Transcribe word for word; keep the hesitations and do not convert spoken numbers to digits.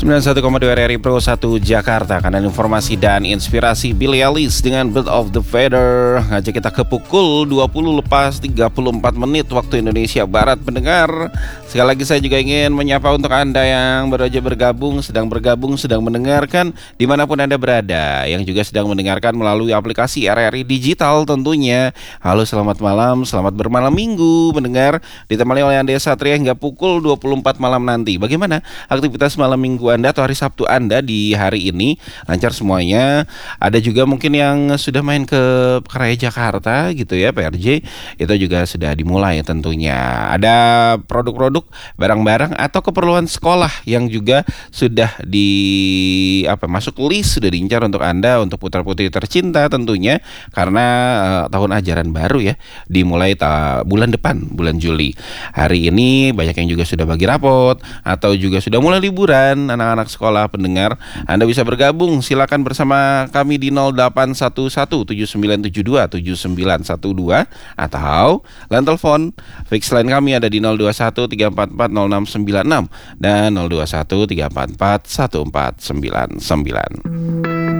sembilan puluh satu koma dua R R I Pro satu Jakarta. Kanan informasi dan inspirasi Billie Eilish dengan Bird of the Feather ngajak kita ke pukul dua puluh lepas tiga puluh empat menit waktu Indonesia Barat. Pendengar, sekali lagi saya juga ingin menyapa untuk Anda yang baru aja bergabung, sedang bergabung, sedang mendengarkan dimanapun Anda berada, yang juga sedang mendengarkan melalui aplikasi R R I Digital tentunya. Halo, selamat malam, selamat bermalam minggu mendengar, ditemani oleh Anda Satria hingga pukul dua puluh empat malam nanti. Bagaimana aktivitas malam minggu Anda atau hari Sabtu Anda di hari ini? Lancar semuanya? Ada juga mungkin yang sudah main ke Pekaraya Jakarta gitu ya, P R J, itu juga sudah dimulai tentunya. Ada produk-produk, barang-barang atau keperluan sekolah yang juga sudah di apa masuk list, sudah diincar untuk Anda, untuk putra-putri tercinta tentunya, karena uh, tahun ajaran baru ya, dimulai ta- bulan depan, bulan Juli. Hari ini banyak yang juga sudah bagi rapot atau juga sudah mulai liburan anak-anak sekolah. Pendengar, Anda bisa bergabung, silakan bersama kami di nol delapan satu satu tujuh sembilan tujuh dua tujuh sembilan satu dua atau line telepon fix line kami ada di nol dua satu tiga empat empat nol enam sembilan enam dan nol dua satu tiga empat empat satu empat sembilan sembilan.